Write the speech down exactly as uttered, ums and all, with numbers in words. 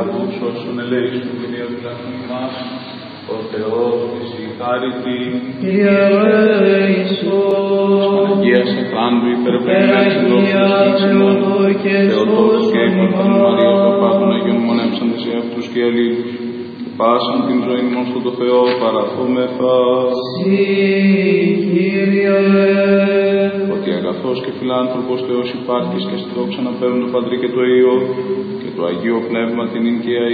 αυτούς όσων ελέησουν την ιεροφυλακή μας, ο Θεός της η χάρητη, Κύριε ελέησον, Παναγίας Εχθράντου υπερπλημένης δόξης και Θεοτόκος και σώσον υπαρθών ημάς. Μαρίας των Πάτων Αγίων μονέψαντες εαυτούς και αλλήλους, και πάσαν την ζωή μας στον το Θεό παραθούμεθα. Συ, Κύριε, ότι αγαθός και φιλάνθρωπος Θεός υπάρχεις και στη δόξα να παίρνουν το Πατρί και το Υιό και το Αγίο Πνεύμα την ειν και